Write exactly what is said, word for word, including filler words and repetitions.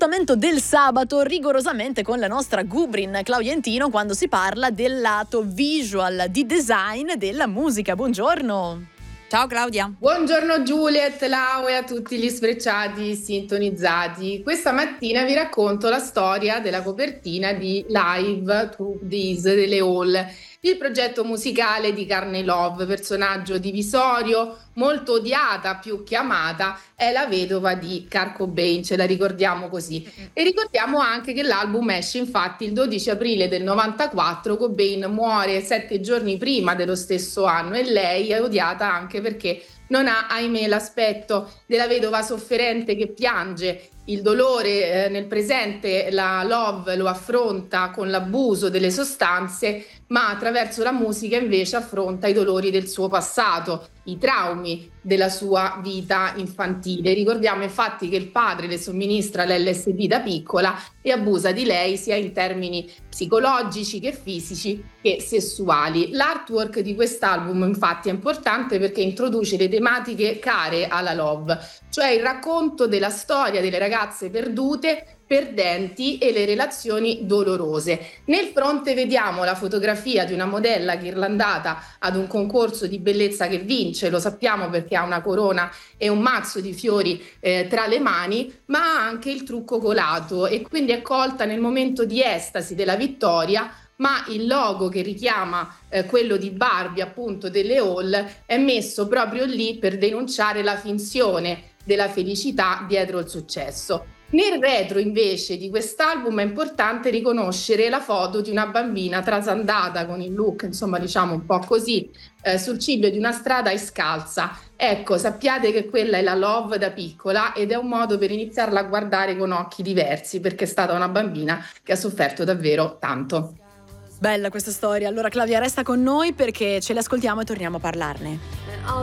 L'appuntamento del sabato rigorosamente con la nostra Gubrin Claudia Entino quando si parla del lato visual di design della musica. Buongiorno. Ciao Claudia. Buongiorno Juliet, Lau e a tutti gli sfrecciati sintonizzati. Questa mattina vi racconto la storia della copertina di Live to This delle Hall, il progetto musicale di Courtney Love, personaggio divisorio, molto odiata più che amata, è la vedova di Kurt Cobain, ce la ricordiamo così. E ricordiamo anche che l'album esce infatti il dodici aprile del novantaquattro, Cobain muore sette giorni prima dello stesso anno e lei è odiata anche perché non ha, ahimè, l'aspetto della vedova sofferente che piange il dolore eh, nel presente. La Love lo affronta con l'abuso delle sostanze, ma attraverso la musica invece affronta i dolori del suo passato, i traumi della sua vita infantile. Ricordiamo infatti che il padre le somministra l'L S D da piccola e abusa di lei sia in termini psicologici che fisici che sessuali. L'artwork di quest'album infatti è importante perché introduce le tematiche care alla Love, cioè il racconto della storia delle ragazze perdute, perdenti e le relazioni dolorose. Nel fronte vediamo la fotografia di una modella ghirlandata ad un concorso di bellezza che vince, lo sappiamo perché ha una corona e un mazzo di fiori eh, tra le mani, ma ha anche il trucco colato e quindi è colta nel momento di estasi della vittoria, ma il logo che richiama eh, quello di Barbie, appunto delle Hall, è messo proprio lì per denunciare la finzione della felicità dietro il successo. Nel retro invece di quest'album è importante riconoscere la foto di una bambina trasandata con il look, insomma diciamo un po' così, eh, sul ciglio di una strada e scalza. Ecco, sappiate che quella è la Love da piccola ed è un modo per iniziarla a guardare con occhi diversi perché è stata una bambina che ha sofferto davvero tanto. Bella questa storia. Allora Claudia resta con noi perché ce le ascoltiamo e torniamo a parlarne.